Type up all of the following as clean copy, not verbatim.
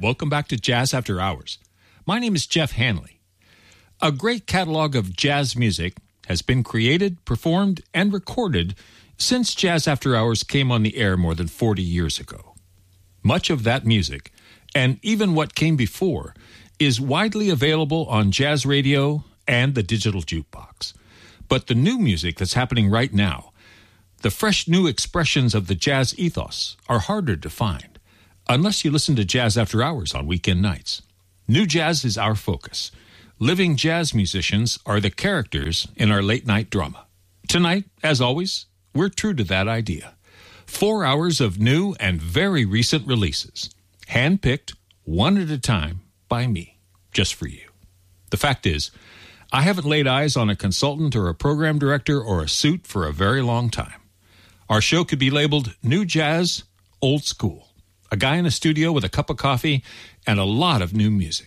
Welcome back to Jazz After Hours. My name is Jeff Hanley. A great catalog of jazz music has been created, performed, and recorded since Jazz After Hours came on the air more than 40 years ago. Much of that music, and even what came before, is widely available on jazz radio and the digital jukebox. But the new music that's happening right now, the fresh new expressions of the jazz ethos, are harder to find, unless you listen to Jazz After Hours on weekend nights. New jazz is our focus. Living jazz musicians are the characters in our late-night drama. Tonight, as always, we're true to that idea. 4 hours of new and very recent releases, hand-picked, one at a time, by me, just for you. The fact is, I haven't laid eyes on a consultant or a program director or a suit for a very long time. Our show could be labeled New Jazz, Old School. A guy in a studio with a cup of coffee and a lot of new music.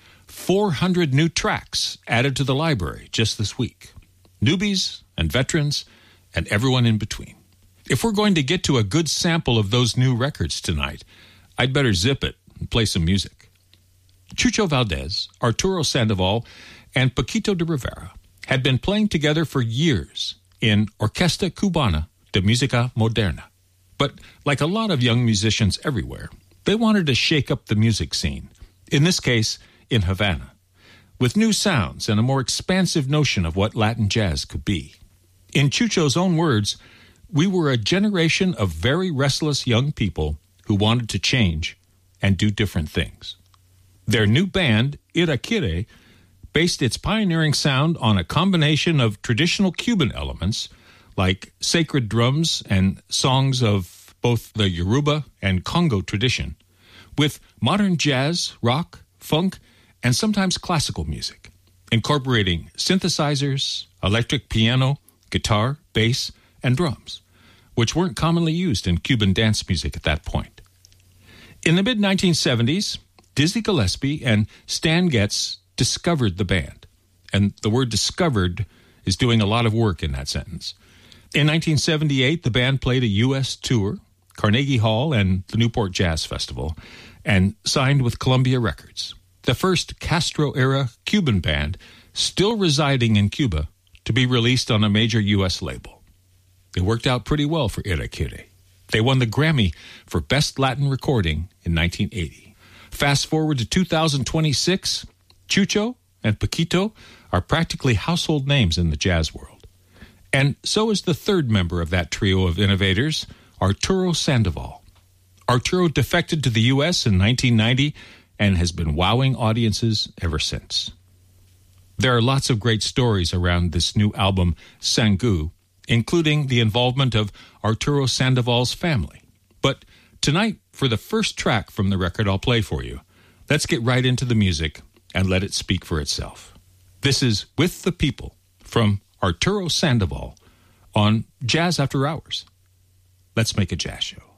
400 new tracks added to the library just this week. Newbies and veterans and everyone in between. If we're going to get to a good sample of those new records tonight, I'd better zip it and play some music. Chucho Valdés, Arturo Sandoval, and Paquito de Rivera had been playing together for years in Orquesta Cubana de Música Moderna. But like a lot of young musicians everywhere, they wanted to shake up the music scene, in this case, in Havana, with new sounds and a more expansive notion of what Latin jazz could be. In Chucho's own words, we were a generation of very restless young people who wanted to change and do different things. Their new band, Iraquere, based its pioneering sound on a combination of traditional Cuban elements like sacred drums and songs of both the Yoruba and Congo tradition, with modern jazz, rock, funk, and sometimes classical music, incorporating synthesizers, electric piano, guitar, bass, and drums, which weren't commonly used in Cuban dance music at that point. In the mid-1970s, Dizzy Gillespie and Stan Getz discovered the band, and the word discovered is doing a lot of work in that sentence. In 1978, the band played a U.S. tour, Carnegie Hall and the Newport Jazz Festival, and signed with Columbia Records, the first Castro-era Cuban band still residing in Cuba to be released on a major U.S. label. It worked out pretty well for Iraquere. They won the Grammy for Best Latin Recording in 1980. Fast forward to 2026, Chucho and Paquito are practically household names in the jazz world. And so is the third member of that trio of innovators, Arturo Sandoval. Arturo defected to the U.S. in 1990 and has been wowing audiences ever since. There are lots of great stories around this new album, Sangu, including the involvement of Arturo Sandoval's family. But tonight, for the first track from the record I'll play for you, let's get right into the music and let it speak for itself. This is With the People from Arturo Sandoval on Jazz After Hours. Let's make a jazz show.